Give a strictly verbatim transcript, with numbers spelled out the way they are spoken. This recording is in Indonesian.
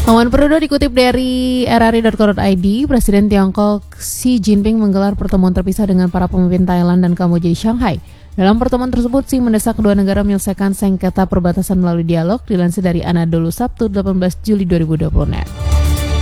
Laman Perudo dikutip dari r r i dot co dot i d, Presiden Tiongkok Xi Jinping menggelar pertemuan terpisah dengan para pemimpin Thailand dan Kamboja di Shanghai. Dalam pertemuan tersebut, Xi mendesak kedua negara menyelesaikan sengketa perbatasan melalui dialog, dilansir dari Anadolu Sabtu delapan belas Juli dua ribu dua puluh net.